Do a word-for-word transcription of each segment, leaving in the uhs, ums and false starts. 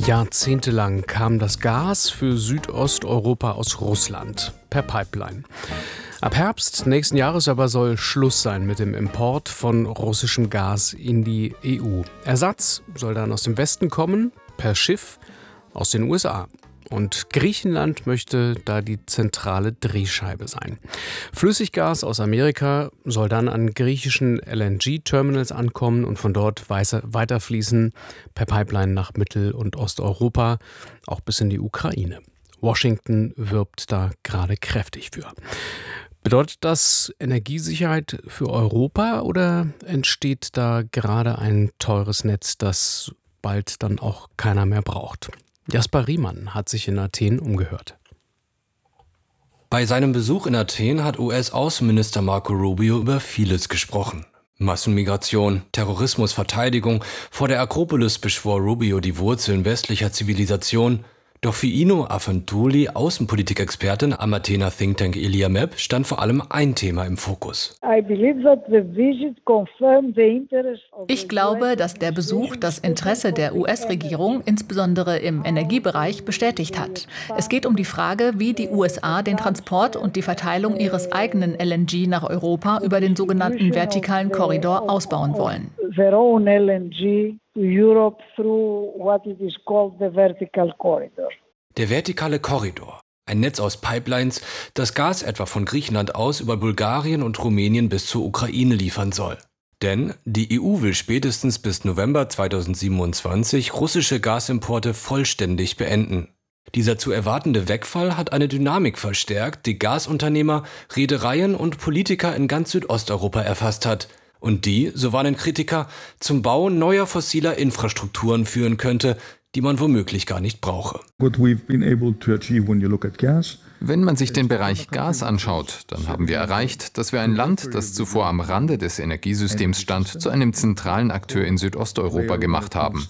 Jahrzehntelang kam das Gas für Südosteuropa aus Russland per Pipeline. Ab Herbst nächsten Jahres aber soll Schluss sein mit dem Import von russischem Gas in die E U. Ersatz soll dann aus dem Westen kommen, per Schiff aus den U S A. Und Griechenland möchte da die zentrale Drehscheibe sein. Flüssiggas aus Amerika soll dann an griechischen L N G-Terminals ankommen und von dort weiterfließen per Pipeline nach Mittel- und Osteuropa, auch bis in die Ukraine. Washington wirbt da gerade kräftig für. Bedeutet das Energiesicherheit für Europa oder entsteht da gerade ein teures Netz, das bald dann auch keiner mehr braucht? Jasper Riemann hat sich in Athen umgehört. Bei seinem Besuch in Athen hat U S-Außenminister Marco Rubio über vieles gesprochen. Massenmigration, Terrorismus, Verteidigung. Vor der Akropolis beschwor Rubio die Wurzeln westlicher Zivilisation. Doch für Ino Afantouli, Außenpolitikexpertin am Athener Think Tank Iliamep, stand vor allem ein Thema im Fokus. Ich glaube, dass der Besuch das Interesse der U S-Regierung insbesondere im Energiebereich bestätigt hat. Es geht um die Frage, wie die U S A den Transport und die Verteilung ihres eigenen L N G nach Europa über den sogenannten vertikalen Korridor ausbauen wollen. Europe through what it is called the vertical corridor. Der vertikale Korridor, ein Netz aus Pipelines, das Gas etwa von Griechenland aus über Bulgarien und Rumänien bis zur Ukraine liefern soll. Denn die E U will spätestens bis November zweitausendsiebenundzwanzig russische Gasimporte vollständig beenden. Dieser zu erwartende Wegfall hat eine Dynamik verstärkt, die Gasunternehmer, Reedereien und Politiker in ganz Südosteuropa erfasst hat. Und die, so warnen Kritiker, zum Bau neuer fossiler Infrastrukturen führen könnte, die man womöglich gar nicht brauche. Wenn man sich den Bereich Gas anschaut, dann haben wir erreicht, dass wir ein Land, das zuvor am Rande des Energiesystems stand, zu einem zentralen Akteur in Südosteuropa gemacht haben.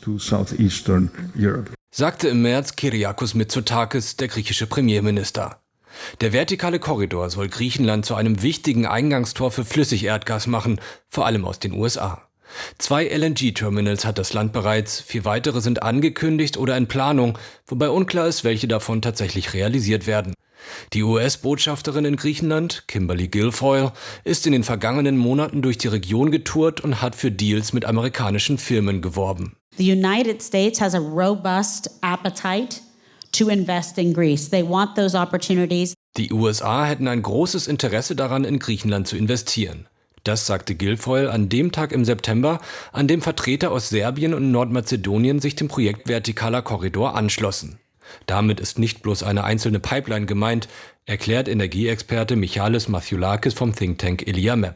Sagte im März Kyriakos Mitsotakis, der griechische Premierminister. Der vertikale Korridor soll Griechenland zu einem wichtigen Eingangstor für Flüssigerdgas machen, vor allem aus den U S A. Zwei L N G-Terminals hat das Land bereits, vier weitere sind angekündigt oder in Planung, wobei unklar ist, welche davon tatsächlich realisiert werden. Die U S-Botschafterin in Griechenland, Kimberly Guilfoyle, ist in den vergangenen Monaten durch die Region getourt und hat für Deals mit amerikanischen Firmen geworben. The United States has a robust appetite to invest in Greece. They want those opportunities. Die U S A hätten ein großes Interesse daran, in Griechenland zu investieren. Das sagte Guilfoyle an dem Tag im September, an dem Vertreter aus Serbien und Nordmazedonien sich dem Projekt Vertikaler Korridor anschlossen. Damit ist nicht bloß eine einzelne Pipeline gemeint, erklärt Energieexperte Michalis Mathiolakis vom Think Tank Iliamep.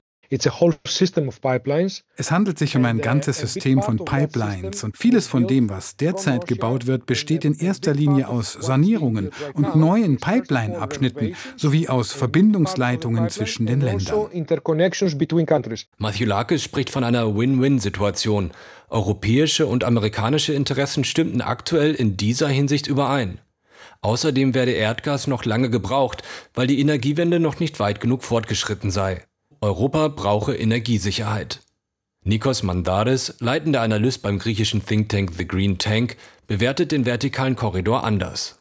Es handelt sich um ein ganzes System von Pipelines und vieles von dem, was derzeit gebaut wird, besteht in erster Linie aus Sanierungen und neuen Pipeline-Abschnitten sowie aus Verbindungsleitungen zwischen den Ländern. Mathiolakis spricht von einer Win-Win-Situation. Europäische und amerikanische Interessen stimmten aktuell in dieser Hinsicht überein. Außerdem werde Erdgas noch lange gebraucht, weil die Energiewende noch nicht weit genug fortgeschritten sei. Europa brauche Energiesicherheit. Nikos Mandaris, leitender Analyst beim griechischen Think Tank The Green Tank, bewertet den vertikalen Korridor anders.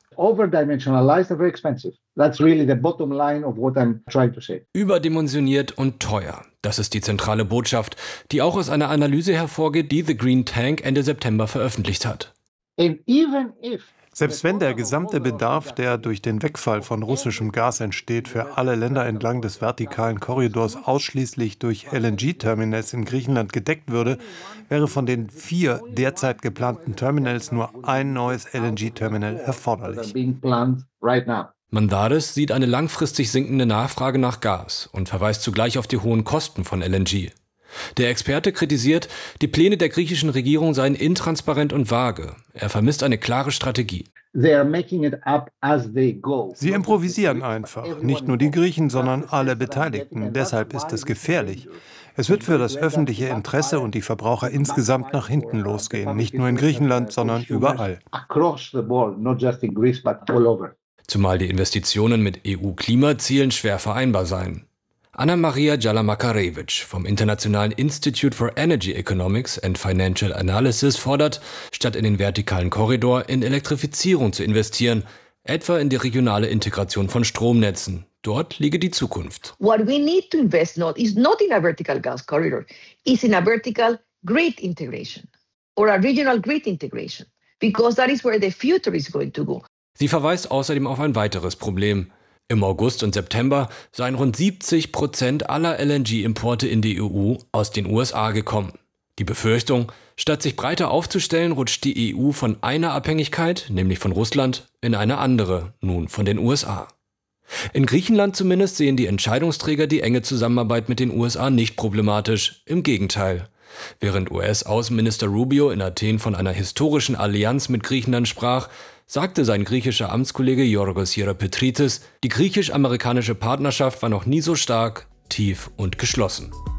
Überdimensioniert und teuer. Das ist die zentrale Botschaft, die auch aus einer Analyse hervorgeht, die The Green Tank Ende September veröffentlicht hat. Selbst wenn der gesamte Bedarf, der durch den Wegfall von russischem Gas entsteht, für alle Länder entlang des vertikalen Korridors ausschließlich durch L N G-Terminals in Griechenland gedeckt würde, wäre von den vier derzeit geplanten Terminals nur ein neues L N G-Terminal erforderlich. Mandaris sieht eine langfristig sinkende Nachfrage nach Gas und verweist zugleich auf die hohen Kosten von L N G. Der Experte kritisiert, die Pläne der griechischen Regierung seien intransparent und vage. Er vermisst eine klare Strategie. Sie improvisieren einfach, nicht nur die Griechen, sondern alle Beteiligten. Deshalb ist es gefährlich. Es wird für das öffentliche Interesse und die Verbraucher insgesamt nach hinten losgehen, nicht nur in Griechenland, sondern überall. Zumal die Investitionen mit E U-Klimazielen schwer vereinbar seien. Anna-Maria Jalamakarewicz vom Internationalen Institute for Energy Economics and Financial Analysis fordert, statt in den vertikalen Korridor in Elektrifizierung zu investieren, etwa in die regionale Integration von Stromnetzen. Dort liege die Zukunft. What we need to invest not is not in a vertical gas corridor, is in a vertical grid integration or a regional grid integration, because that is where the future is going to go. Sie verweist außerdem auf ein weiteres Problem. Im August und September seien rund siebzig Prozent aller L N G-Importe in die E U aus den U S A gekommen. Die Befürchtung, statt sich breiter aufzustellen, rutscht die E U von einer Abhängigkeit, nämlich von Russland, in eine andere, nun von den U S A. In Griechenland zumindest sehen die Entscheidungsträger die enge Zusammenarbeit mit den U S A nicht problematisch, im Gegenteil. Während U S-Außenminister Rubio in Athen von einer historischen Allianz mit Griechenland sprach, sagte sein griechischer Amtskollege Yorgos Hieropetritis, die griechisch-amerikanische Partnerschaft war noch nie so stark, tief und geschlossen.